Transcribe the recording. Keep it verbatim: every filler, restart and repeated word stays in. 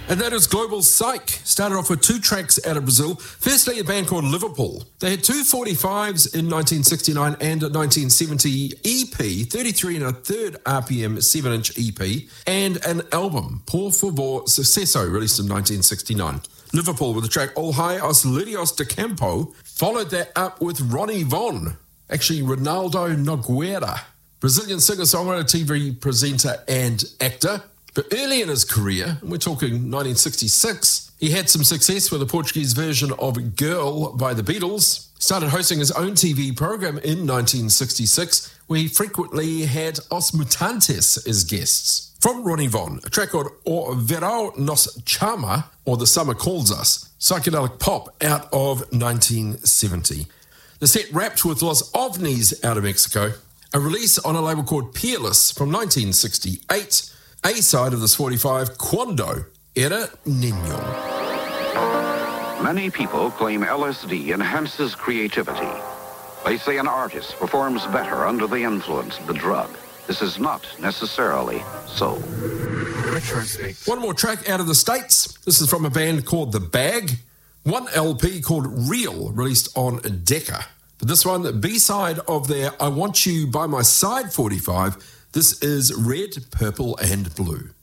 And that is Global Psych. Started off with two tracks out of Brazil. Firstly, a band called Liverpool. They had two forty-fives in nineteen sixty-nine and a nineteen seventy E P, thirty-three and a third R P M seven inch E P, and an album, Por Favor Sucesso, released in nineteen sixty-nine. Liverpool with the track All High Os Lydios de Campo. Followed that up with Ronnie Von, actually Ronaldo Nogueira, Brazilian singer-songwriter, T V presenter and actor. But early in his career, and we're talking nineteen sixty-six, he had some success with a Portuguese version of Girl by the Beatles, started hosting his own T V program in nineteen sixty-six, where he frequently had Os Mutantes as guests. From Ronnie Von, a track called O Verão Nos Chama, or The Summer Calls Us, psychedelic pop out of nineteen seventy. The set wrapped with Los OVNIs out of Mexico, a release on a label called Peerless from nineteen sixty-eight, A-side of this forty-five, Quando Era Niño. Many people claim L S D enhances creativity. They say an artist performs better under the influence of the drug. This is not necessarily so. One more track out of the States. This is from a band called The Bag. One L P called Real, released on Decca. But this one, the B-side of their I Want You By My Side forty-five, this is Red, Purple and Blue.